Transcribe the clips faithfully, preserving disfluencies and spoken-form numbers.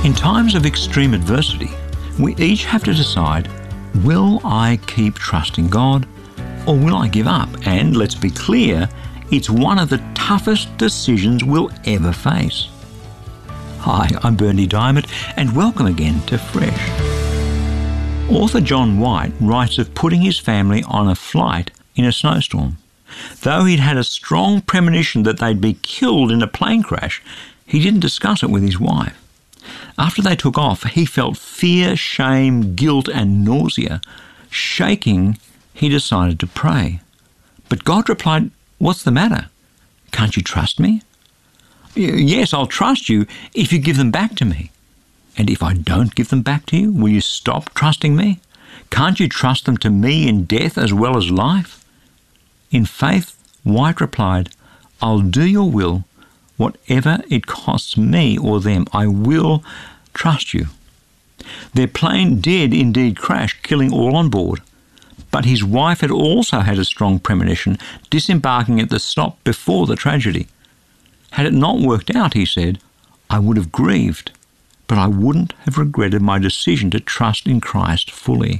In times of extreme adversity, we each have to decide, will I keep trusting God or will I give up? And let's be clear, it's one of the toughest decisions we'll ever face. Hi, I'm Bernie Diamond and welcome again to Fresh. Author John White writes of putting his family on a flight in a snowstorm. Though he'd had a strong premonition that they'd be killed in a plane crash, he didn't discuss it with his wife. After they took off, he felt fear, shame, guilt and nausea. Shaking, he decided to pray. But God replied, "What's the matter? Can't you trust me?" "Yes, I'll trust you if you give them back to me." "And if I don't give them back to you, will you stop trusting me? Can't you trust them to me in death as well as life?" In faith, White replied, "I'll do your will. Whatever it costs me or them, I will trust you." Their plane did indeed crash, killing all on board. But his wife had also had a strong premonition, disembarking at the stop before the tragedy. Had it not worked out, he said, I would have grieved, but I wouldn't have regretted my decision to trust in Christ fully.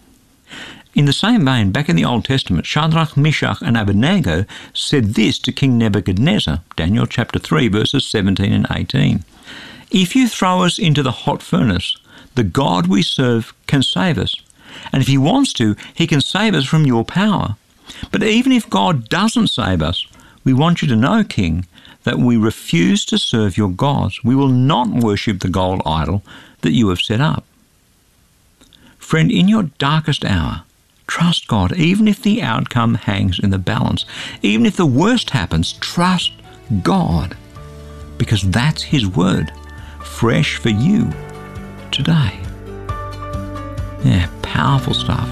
In the same vein, back in the Old Testament, Shadrach, Meshach and Abednego said this to King Nebuchadnezzar, Daniel chapter three, verses seventeen and eighteen. "If you throw us into the hot furnace, the God we serve can save us. And if he wants to, he can save us from your power. But even if God doesn't save us, we want you to know, King, that we refuse to serve your gods. We will not worship the gold idol that you have set up." Friend, in your darkest hour, trust God, even if the outcome hangs in the balance. Even if the worst happens, trust God, because that's his word, fresh for you today. Yeah, powerful stuff.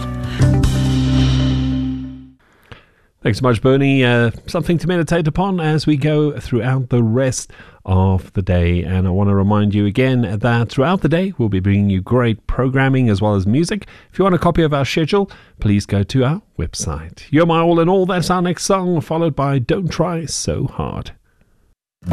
Thanks so much, Bernie. Uh, something to meditate upon as we go throughout the rest of the day. And I want to remind you again that throughout the day, we'll be bringing you great programming as well as music. If you want a copy of our schedule, please go to our website. You're my all in all. That's our next song, followed by Don't Try So Hard.